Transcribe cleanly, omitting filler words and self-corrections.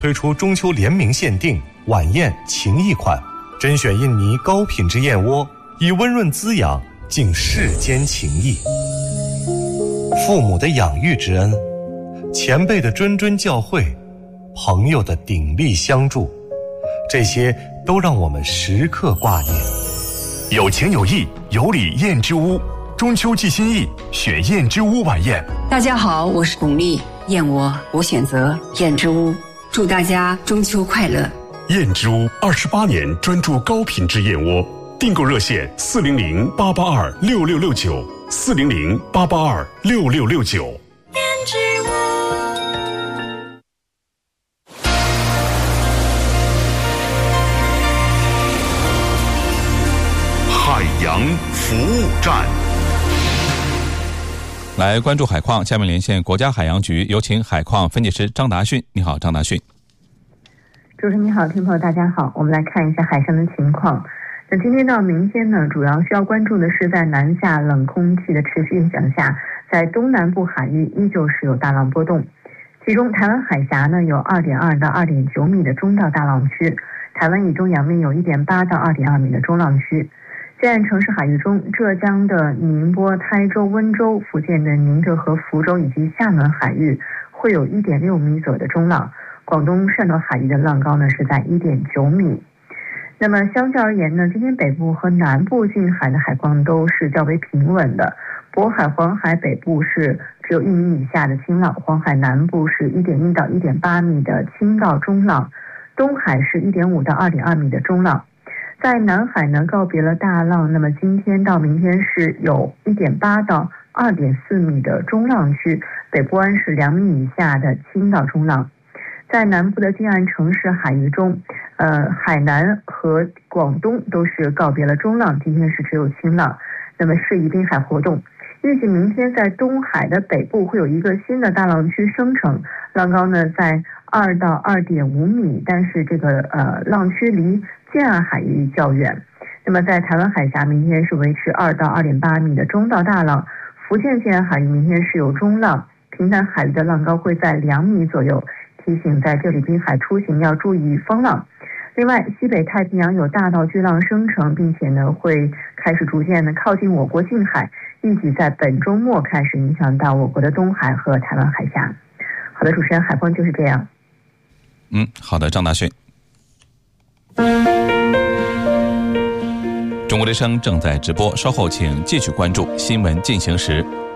推出中秋联名限定晚宴情谊款，甄选印尼高品质燕窝，以温润滋养敬世间情谊。父母的养育之恩，前辈的谆谆教诲，朋友的鼎力相助，这些都让我们时刻挂念。 有情有义，有礼燕之屋，中秋寄心意，选燕之屋晚宴。 大家好，我是巩俐，燕窝我选择燕之屋，祝大家中秋快乐。 燕之屋28年专注高品质燕窝，订购热线400-882-6669，400-882-6669。 燕之屋。 海洋服务站， 来关注海况。下面连线国家海洋局，有请海况分解师张达训。你好，张达训。 主持人你好，听众朋友大家好，我们来看一下海上的情况。那今天到明天呢，主要需要关注的是在南下冷空气的持续影响下，在东南部海域依旧是有大浪波动，其中台湾海峡呢有 2.2 到 2.9 米的中到大浪区，台湾以东洋面有 1.8 到 2.2 米的中浪区。在城市海域中，浙江的宁波、台州、温州、福建的宁浙和福州以及厦门海域会有 1.6 米左右的中浪，广东汕头海域的浪高呢是在 1.9 米。那么相较而言呢，今天北部和南部近海的海况都是较为平稳的，渤海、黄海北部是只有1米以下的轻浪，黄海南部是 1.1 到 1.8 米的轻到中浪，东海是 1.5 到 2.2 米的中浪。在南海呢告别了大浪，那么今天到明天是有 1.8 到 2.4 米的中浪区，北部湾是2米以下的轻到中浪。在南部的近岸城市海域中，海南和广东都是告别了中浪，今天是只有轻浪，那么适宜滨海活动。预计明天在东海的北部会有一个新的大浪区生成，浪高呢在2到 2.5 米，但是这个浪区离近岸海域较远。那么在台湾海峡明天是维持2到 2.8 米的中到大浪，福建近岸海域明天是有中浪，平潭海域的浪高会在2米左右，提醒在这里滨海出行要注意风浪。另外，西北太平洋有大到巨浪生成，并且呢会开始逐渐的靠近我国近海，预计在本周末开始影响到我国的东海和台湾海峡。好的，主持人，海况就是这样。 好的，张达训。中国之声正在直播，稍后请继续关注新闻进行时。